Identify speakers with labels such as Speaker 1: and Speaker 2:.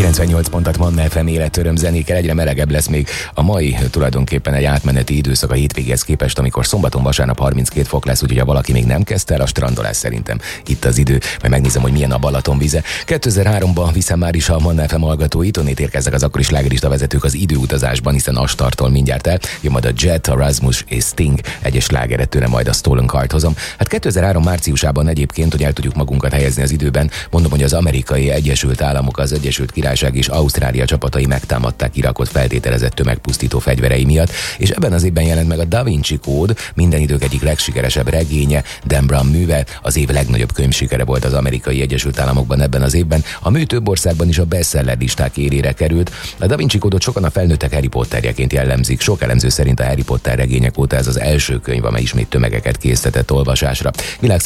Speaker 1: 98 pontot Manna FM életöröm zenékkel, egyre melegebb lesz még a mai, tulajdonképpen egy átmeneti időszak a hétvégéhez képest, amikor szombaton, vasárnap 32 fok lesz, úgyhogy ha valaki még nem kezdte el a strandolás, szerintem itt az idő, majd megnézem, hogy milyen a Balaton vize. 2003-ban viszem már is a Manna FM hallgatóit, onnét érkeznek az akkori slágerista vezetők az időutazásban, hiszen Astartól mindjárt el jön majd a Jet, a Rasmus és Sting, egyes slágeret tőle majd a Stolen Card hozom. Hát 2003 márciusában egyébként, hogy el tudjuk magunkat helyezni az időben, mondom, hogy az Amerikai Egyesült Államok, az Egyesült Királyság és Ausztrália csapatai megtámadták Irakot feltételezett tömegpusztító fegyverei miatt, és ebben az évben jelent meg a Da Vinci Kód, minden idők egyik legsikeresebb regénye, Dan Brown műve, az év legnagyobb könyvsikere volt az Amerikai Egyesült Államokban ebben az évben. A mű több országban is a bestseller listák élére került. A Da Vinci Kódot sokan a felnőttek Harry Potterjeként jellemzik. Sok elemző szerint a Harry Potter regények óta ez az első könyv, amely ismét tömegeket késztetett olvasásra.